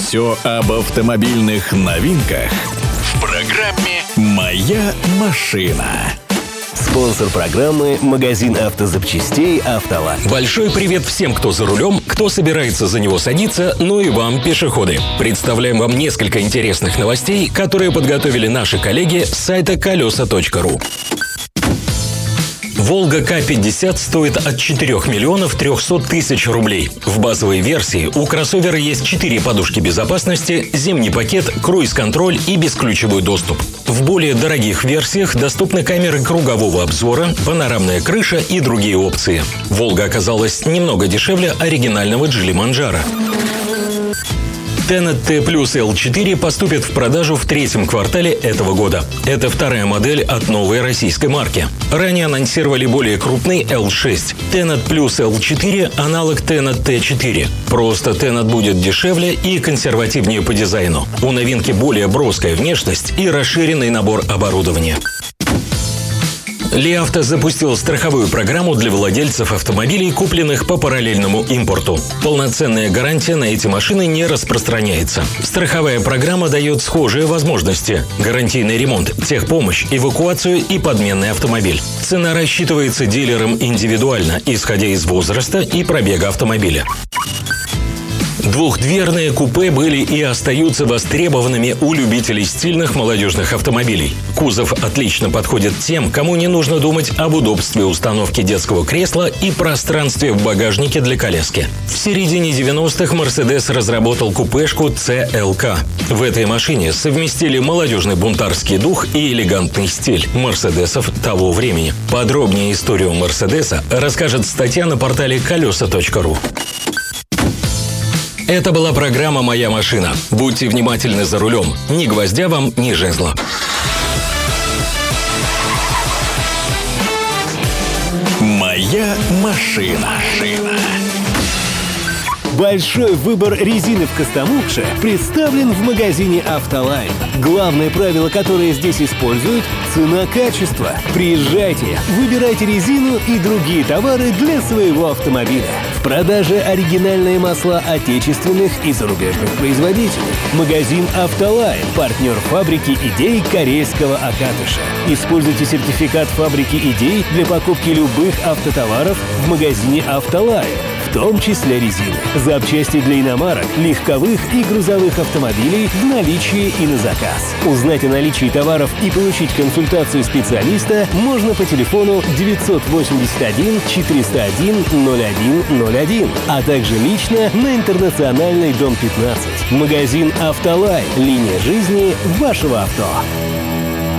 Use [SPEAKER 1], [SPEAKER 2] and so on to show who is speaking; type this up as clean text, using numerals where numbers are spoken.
[SPEAKER 1] Все об автомобильных новинках в программе «Моя машина».
[SPEAKER 2] Спонсор программы – магазин автозапчастей «Автолайн».
[SPEAKER 3] Большой привет всем, кто за рулем, кто собирается за него садиться, ну и вам, пешеходы. Представляем вам несколько интересных новостей, которые подготовили наши коллеги с сайта колеса.ру. «Волга К50» стоит от 4 миллионов 300 тысяч рублей. В базовой версии у кроссовера есть 4 подушки безопасности, зимний пакет, круиз-контроль и бесключевой доступ. В более дорогих версиях доступны камеры кругового обзора, панорамная крыша и другие опции. «Волга» оказалась немного дешевле оригинального Geely Manjaro. Tennet T+ L4 поступит в продажу в третьем квартале этого года. Это вторая модель от новой российской марки. Ранее анонсировали более крупный L6. Tennet Plus L4 – аналог Tennet T4. Просто Tennet будет дешевле и консервативнее по дизайну. У новинки более броская внешность и расширенный набор оборудования. Ли Авто запустил страховую программу для владельцев автомобилей, купленных по параллельному импорту. Полноценная гарантия на эти машины не распространяется. Страховая программа дает схожие возможности: гарантийный ремонт, техпомощь, эвакуацию и подменный автомобиль. Цена рассчитывается дилером индивидуально, исходя из возраста и пробега автомобиля. Двухдверные купе были и остаются востребованными у любителей стильных молодежных автомобилей. Кузов отлично подходит тем, кому не нужно думать об удобстве установки детского кресла и пространстве в багажнике для коляски. В середине 90-х Mercedes разработал купешку CLK. В этой машине совместили молодежный бунтарский дух и элегантный стиль мерседесов того времени. Подробнее историю Мерседеса расскажет статья на портале колеса.ру. Это была программа «Моя машина». Будьте внимательны за рулем. Ни гвоздя вам, ни жезла.
[SPEAKER 1] «Моя машина».
[SPEAKER 2] Большой выбор резины в Костомукше представлен в магазине «Автолайн». Главное правило, которое здесь используют – цена-качество. Приезжайте, выбирайте резину и другие товары для своего автомобиля. В продаже оригинальные масла отечественных и зарубежных производителей. Магазин «Автолайн» – партнер фабрики идей корейского Акатыша. Используйте сертификат фабрики идей для покупки любых автотоваров в магазине «Автолайн», в том числе резины, запчасти для иномарок, легковых и грузовых автомобилей в наличии и на заказ. Узнать о наличии товаров и получить консультацию специалиста можно по телефону 981 401 0101, а также лично на Интернациональной, дом 15. Магазин «Автолайн». Линия жизни вашего авто.